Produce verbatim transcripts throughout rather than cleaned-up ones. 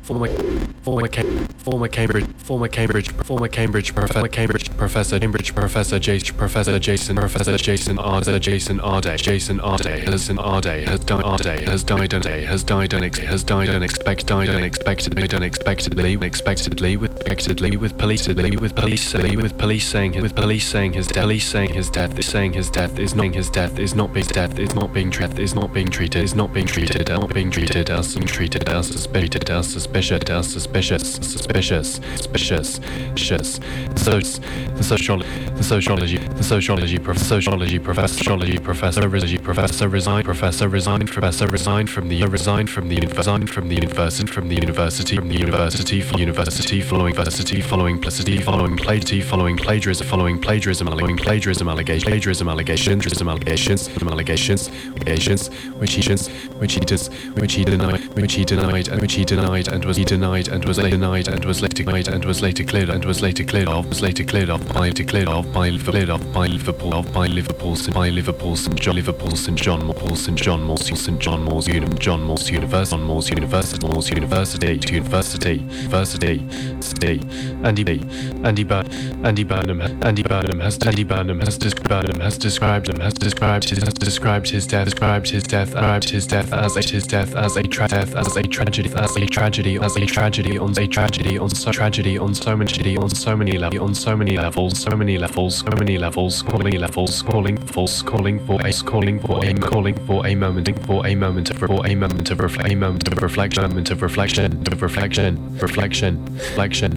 former former Cam- former Cambridge former Cambridge former Cambridge professor Cambridge professor Cambridge professor Jason professor Jason professor Jason Arde Jason Arde Jason Arde Jason Arde has died Arde has died Arde has died unex has died unexpected died unexpectedly unexpectedly unexpectedly with unexpectedly with police with police with police saying with police saying his death police saying his death is saying his death is not his death is not being death is not being treated is not being treated is not being treated not being treated as treated as suspicious as suspicious as suspicious suspicious suspicious suspicious so the sociology the sociology the sociology prof sociology professor sociology professor sociology professor resigned professor resigned professor resigned from the resigned from the resigned from the university from the university from the university for university following university following placidity following plagiarism following plagiarism following plagiarism following plagiarism allegation plagiarism allegations allegations allegations allegations which he which he does which he denied which he denied and which he denied and was he denied and was later denied and was later denied and was later cleared and was later cleared of was later cleared of by declared of by cleared of by Liverpool of by Liverpool by Liverpool St John Liverpool St John Paul St John Moores St John Moores Unum John Moores University Moores University Moores University University University City Andy B Andy Bur Andy Burnham Andy Burnham has Andy Burnham has described him has described him has described his has described his death described his death described his death as a his death as a tra- death as a tragedy as a tragedy as a tragedy on a tragedy on so tragedy on so many on so many levels on so many levels so many levels so many levels calling levels calling false calling for a calling for a calling for a moment for a moment of for a moment of reflect a moment of reflection moment of reflection of reflection reflection reflection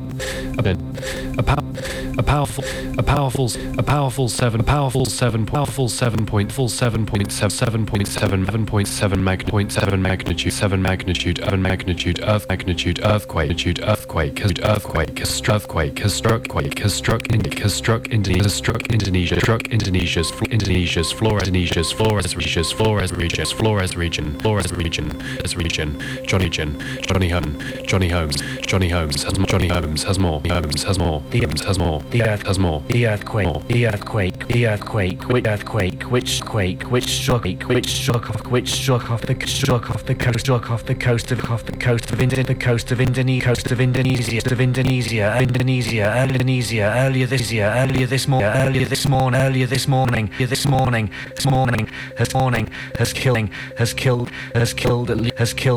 a power a powerful a powerful a powerful seven powerful seven powerful seven point full seven point seven seven point seven seven point seven mag point seven magnitude seven magnitude seven magnitude earth magnitude earthquake magnitude earthquake has earthquake has earthquake has struck quake has struck India has struck Indonesia struck Indonesia struck Indonesia's Indonesia's Flores Indonesia's Flores regions Flores regions Flores region Flores region as region Johnny Jen Johnny Holmes Johnny Holmes Johnny Holmes has more Johnny Holmes has more Holmes has more Holmes has more the earth has more the earthquake the earthquake the earthquake which earthquake which quake which struck which struck off which struck off the struck off the coast struck off the coast of off the coast of India the coast of Indonesia coast of Indonesia of Indonesia Indonesia Indonesia earlier this year earlier this morning earlier this morning earlier this morning this morning this morning has morning has killing has killed has killed has killed